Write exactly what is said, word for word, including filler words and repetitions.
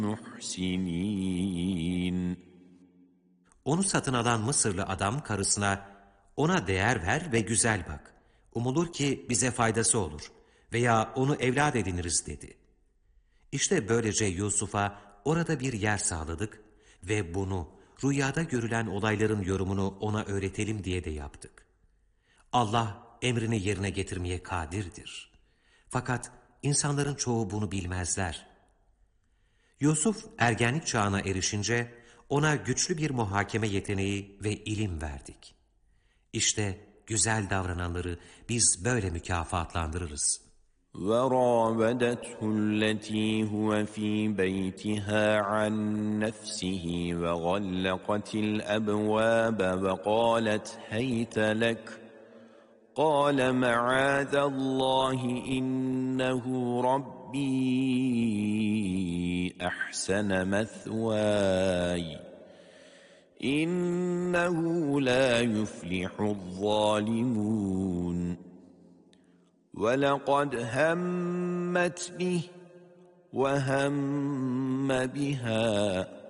muhsinin. Onu satın alan Mısırlı adam karısına, ona değer ver ve güzel bak. Umulur ki bize faydası olur veya onu evlat ediniriz dedi. İşte böylece Yusuf'a orada bir yer sağladık ve bunu rüyada görülen olayların yorumunu ona öğretelim diye de yaptık. Allah emrini yerine getirmeye kadirdir. Fakat insanların çoğu bunu bilmezler. Yusuf ergenlik çağına erişince ona güçlü bir muhakeme yeteneği ve ilim verdik. İşte güzel davrananları biz böyle mükafatlandırırız. وراودته التي هو في بيتها عن نفسه وغلقت الأبواب وقالت هيت لك قال معاذ الله إنه ربي أحسن مثواي إنه لا يفلح الظالمون وَلَقَدْ هَمَّتْ بِهِ وَهَمَّ بِهَا